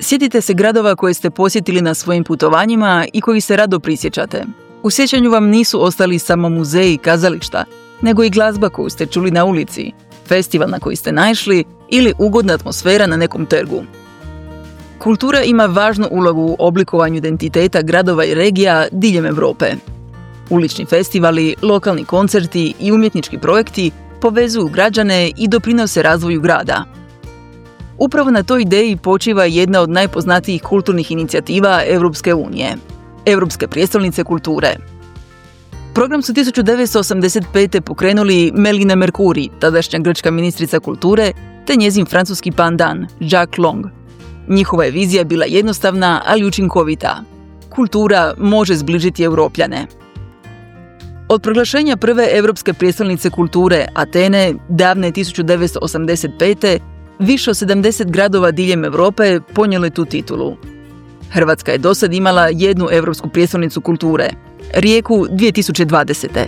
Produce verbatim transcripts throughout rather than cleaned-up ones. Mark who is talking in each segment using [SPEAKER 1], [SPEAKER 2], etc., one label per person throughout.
[SPEAKER 1] Sjetite se gradova koje ste posjetili na svojim putovanjima i koji se rado prisjećate. U sjećanju vam nisu ostali samo muzeji i kazališta, nego i glazba koju ste čuli na ulici, festival na koji ste naišli ili ugodna atmosfera na nekom trgu. Kultura ima važnu ulogu u oblikovanju identiteta gradova i regija diljem Europe. Ulični festivali, lokalni koncerti i umjetnički projekti povezuju građane i doprinose razvoju grada. Upravo na toj ideji počiva jedna od najpoznatijih kulturnih inicijativa Europske unije – Europske prijestolnice kulture. Program su tisuću devetsto osamdeset pete pokrenuli Melina Mercouri, tadašnja grčka ministrica kulture, te njezin francuski pandan, Jacques Long. Njihova je vizija bila jednostavna, ali učinkovita. Kultura može zbližiti Europljane. Od proglašenja prve Europske prijestolnice kulture, Atene, davne tisuću devetsto osamdeset pete više od sedamdeset gradova diljem Europe ponijelo je tu titulu. Hrvatska je dosad imala jednu Europsku prijestolnicu kulture, Rijeku dvije tisuće dvadesete.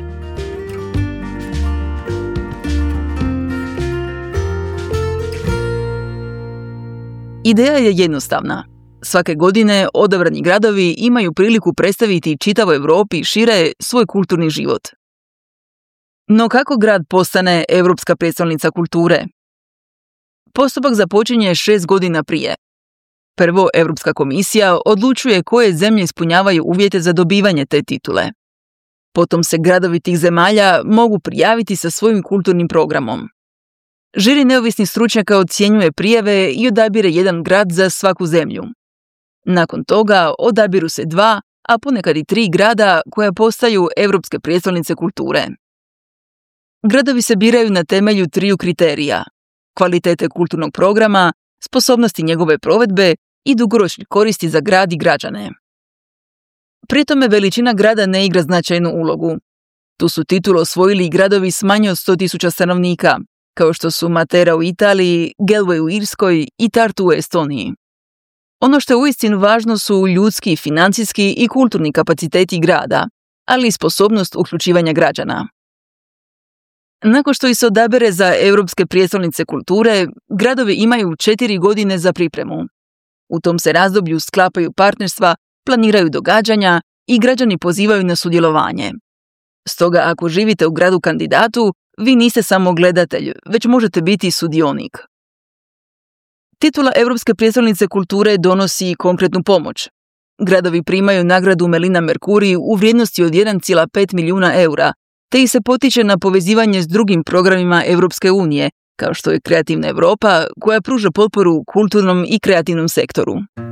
[SPEAKER 1] Ideja je jednostavna. Svake godine odabrani gradovi imaju priliku predstaviti čitavoj Europi šire svoj kulturni život. No kako grad postane Europska prijestolnica kulture? Postupak započinje šest godina prije. Prvo, Europska komisija odlučuje koje zemlje ispunjavaju uvjete za dobivanje te titule. Potom se gradovi tih zemalja mogu prijaviti sa svojim kulturnim programom. Žiri neovisnih stručnjaka ocjenjuje prijave i odabire jedan grad za svaku zemlju. Nakon toga odabiru se dva, a ponekad i tri grada koja postaju Europske prijestolnice kulture. Gradovi se biraju na temelju triju kriterija: kvalitete kulturnog programa, sposobnosti njegove provedbe i dugoročne koristi za grad i građane. Pri tome veličina grada ne igra značajnu ulogu. Tu su titulu osvojili i gradovi s manje od sto tisuća stanovnika, kao što su Matera u Italiji, Galway u Irskoj i Tartu u Estoniji. Ono što je uistinu važno su ljudski, financijski i kulturni kapaciteti grada, ali i sposobnost uključivanja građana. Nakon što ih se odabere za Europske prijestolnice kulture, gradovi imaju četiri godine za pripremu. U tom se razdoblju sklapaju partnerstva, planiraju događanja i građani pozivaju na sudjelovanje. Stoga ako živite u gradu kandidatu, vi niste samo gledatelj, već možete biti sudionik. Titula Europske prijestolnice kulture donosi konkretnu pomoć. Gradovi primaju nagradu Melina Mercouri u vrijednosti od jedan zarez pet milijuna eura, te ih se potiče na povezivanje s drugim programima Europske unije, kao što je Kreativna Europa, koja pruža potporu kulturnom i kreativnom sektoru.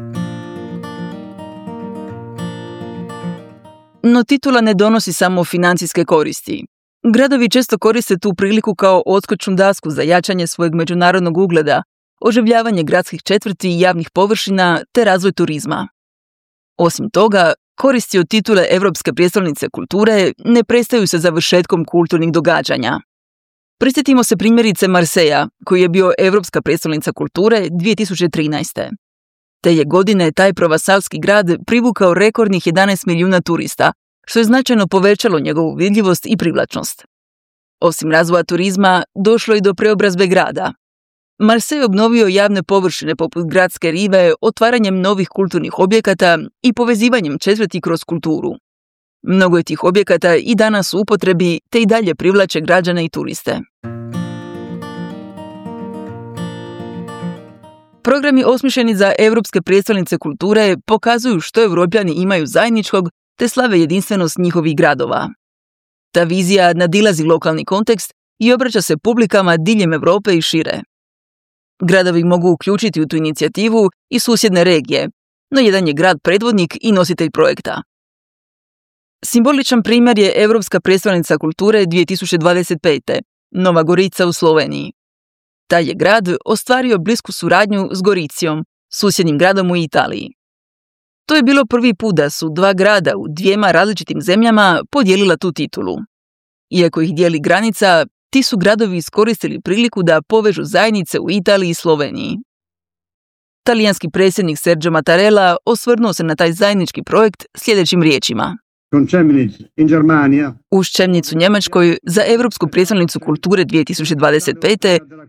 [SPEAKER 1] No titula ne donosi samo financijske koristi. Gradovi često koriste tu priliku kao odskočnu dasku za jačanje svojeg međunarodnog ugleda, oživljavanje gradskih četvrti i javnih površina te razvoj turizma. Osim toga, koristi od titule Europske prijestolnice kulture ne prestaju sa završetkom kulturnih događanja. Prisjetimo se primjerice Marseja, koji je bio Europska prijestolnica kulture dvije tisuće trinaeste. Te je godine taj provasalski grad privukao rekordnih jedanaest milijuna turista, što je značajno povećalo njegovu vidljivost i privlačnost. Osim razvoja turizma, došlo je do preobrazbe grada. Marsej je obnovio javne površine poput gradske rive otvaranjem novih kulturnih objekata i povezivanjem četvrti kroz kulturu. Mnogo je tih objekata i danas u upotrebi, te i dalje privlače građane i turiste. Programi osmišljeni za Europske prijestolnice kulture pokazuju što Europljani imaju zajedničkog te slave jedinstvenost njihovih gradova. Ta vizija nadilazi lokalni kontekst i obraća se publikama diljem Europe i šire. Gradovi mogu uključiti u tu inicijativu i susjedne regije, no jedan je grad predvodnik i nositelj projekta. Simboličan primjer je Europska prijestolnica kulture dvije tisuće dvadeset pete. Nova Gorica u Sloveniji. Taj je grad ostvario blisku suradnju s Goricijom, susjednim gradom u Italiji. To je bilo prvi put da su dva grada u dvijema različitim zemljama podijelila tu titulu. Iako ih dijeli granica, ti su gradovi iskoristili priliku da povežu zajednice u Italiji i Sloveniji. Talijanski predsjednik Sergio Mattarella osvrnuo se na taj zajednički projekt sljedećim riječima. Uz Chemnitz u Njemačkoj za Europsku prijestolnicu kulture dvije tisuće dvadeset pete